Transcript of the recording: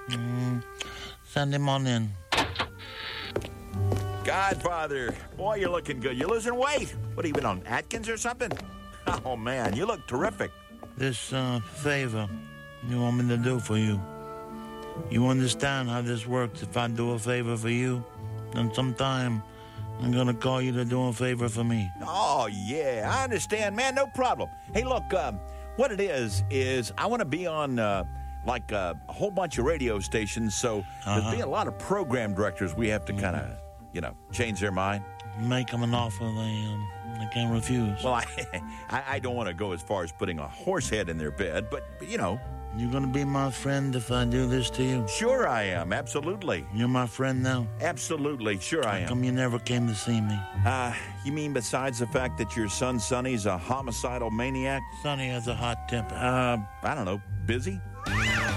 Send him on in. Godfather, boy, you're looking good. You're losing weight. What, have you been on Atkins or something? Oh, man, you look terrific. This favor you want me to do for you. You understand how this works. If I do a favor for you, then sometime I'm going to call you to do a favor for me. Oh, yeah, I understand, man. No problem. Hey, look, what it is I want to be on, a whole bunch of radio stations, so there's been a lot of program directors we have to kind of, change their mind. Make them an offer they can't refuse. Well, I don't want to go as far as putting a horse head in their bed, but, You're going to be my friend if I do this to you? Sure I am, absolutely. You're my friend now? Absolutely, sure I am. How come you never came to see me? You mean besides the fact that your son Sonny's a homicidal maniac? Sonny has a hot temper. I don't know, busy?